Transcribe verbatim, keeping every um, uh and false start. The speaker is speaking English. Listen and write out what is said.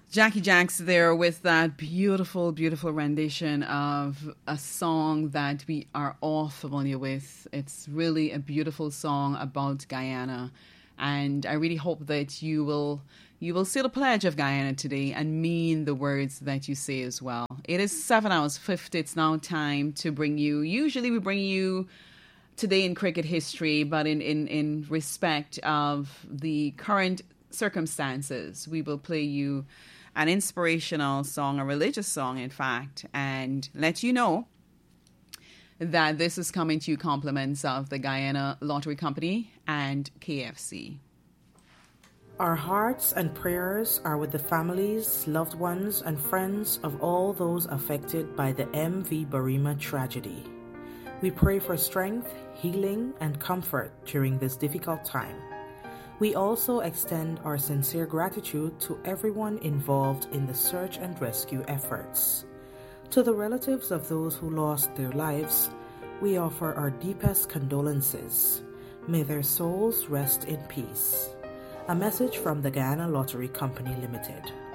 Jackie Jacks there with that beautiful, beautiful rendition of a song that we are all familiar with. It's really a beautiful song about Guyana, and I really hope that you will you will say the pledge of Guyana today and mean the words that you say as well. It is seven hours fifty. It's now time to bring you. Usually we bring you today in cricket history, but in in in respect of the current circumstances, we will play you an inspirational song, a religious song, in fact, and let you know that this is coming to you compliments of the Guyana Lottery Company and K F C. Our hearts and prayers are with the families, loved ones, and friends of all those affected by the M V Barima tragedy. We pray for strength, healing, and comfort during this difficult time. We also extend our sincere gratitude to everyone involved in the search and rescue efforts. To the relatives of those who lost their lives, we offer our deepest condolences. May their souls rest in peace. A message from the Guyana Lottery Company Limited.